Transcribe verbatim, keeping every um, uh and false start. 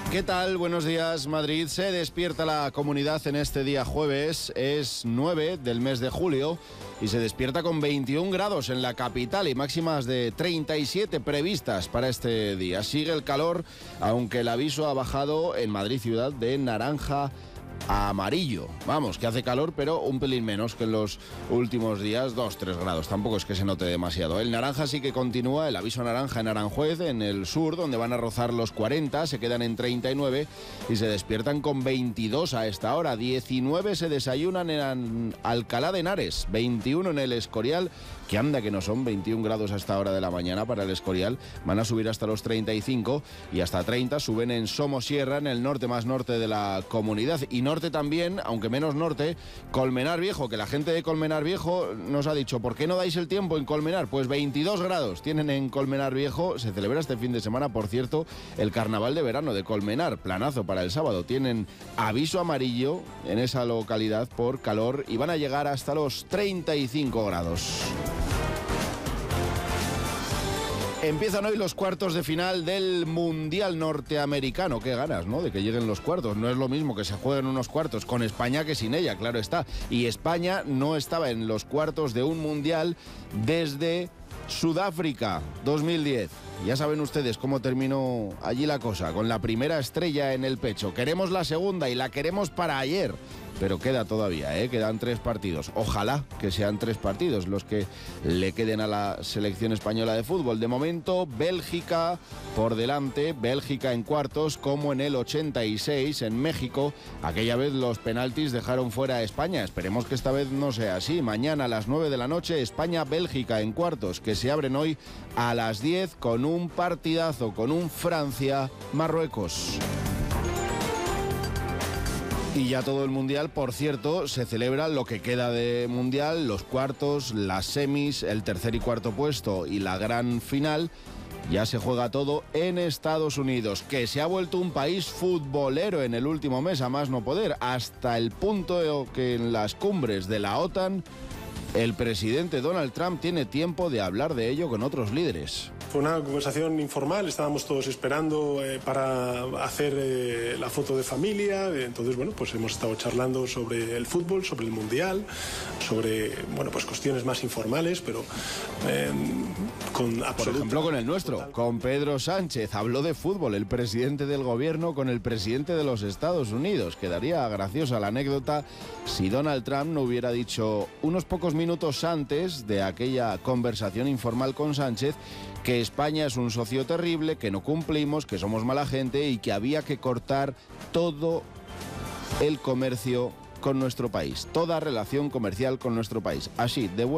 ¿Qué tal? Buenos días, Madrid. Se despierta la comunidad en este día jueves, es nueve del mes de julio, y se despierta con veintiún grados en la capital y máximas de treinta y siete previstas para este día. Sigue el calor, aunque el aviso ha bajado en Madrid ciudad de naranja a amarillo. Vamos, que hace calor, pero un pelín menos que en los últimos días, dos, tres grados. Tampoco es que se note demasiado. El naranja sí que continúa, el aviso naranja en Aranjuez, en el sur, donde van a rozar los cuarenta, se quedan en treinta y nueve y se despiertan con veintidós a esta hora. diecinueve se desayunan en Alcalá de Henares, veintiuno en el Escorial, que anda que no son veintiún grados a esta hora de la mañana para el Escorial. Van a subir hasta los treinta y cinco y hasta treinta suben en Somosierra, en el norte más norte de la comunidad. Y norte también, aunque menos norte, Colmenar Viejo, que la gente de Colmenar Viejo nos ha dicho, ¿por qué no dais el tiempo en Colmenar? Pues veintidós grados tienen en Colmenar Viejo. Se celebra este fin de semana, por cierto, el carnaval de verano de Colmenar, planazo para el sábado. Tienen aviso amarillo en esa localidad por calor y van a llegar hasta los treinta y cinco grados. Empiezan hoy los cuartos de final del Mundial Norteamericano. Qué ganas, ¿no?, de que lleguen los cuartos. No es lo mismo que se jueguen unos cuartos con España que sin ella, claro está. Y España no estaba en los cuartos de un Mundial desde Sudáfrica dos mil diez. Ya saben ustedes cómo terminó allí la cosa, con la primera estrella en el pecho. Queremos la segunda y la queremos para ayer. Pero queda todavía, ¿eh? Quedan tres partidos. Ojalá que sean tres partidos los que le queden a la selección española de fútbol. De momento, Bélgica por delante, Bélgica en cuartos, como en el ochenta y seis en México. Aquella vez los penaltis dejaron fuera a España. Esperemos que esta vez no sea así. Mañana a las nueve de la noche, España-Bélgica en cuartos, que se abren hoy a las diez con un partidazo, con un Francia-Marruecos. Y ya todo el Mundial, por cierto, se celebra lo que queda de Mundial, los cuartos, las semis, el tercer y cuarto puesto y la gran final. Ya se juega todo en Estados Unidos, que se ha vuelto un país futbolero en el último mes, a más no poder, hasta el punto que en las cumbres de la OTAN el presidente Donald Trump tiene tiempo de hablar de ello con otros líderes. Fue una conversación informal, estábamos todos esperando eh, para hacer eh, la foto de familia. Entonces, bueno, pues hemos estado charlando sobre el fútbol, sobre el Mundial, sobre, bueno, pues cuestiones más informales, pero eh, con absoluta... Por ejemplo, con el nuestro, total. Con Pedro Sánchez. Habló de fútbol el presidente del gobierno con el presidente de los Estados Unidos. Quedaría graciosa la anécdota si Donald Trump no hubiera dicho unos pocos minutos antes de aquella conversación informal con Sánchez que España es un socio terrible, que no cumplimos, que somos mala gente y que había que cortar todo el comercio con nuestro país, toda relación comercial con nuestro país. Así, de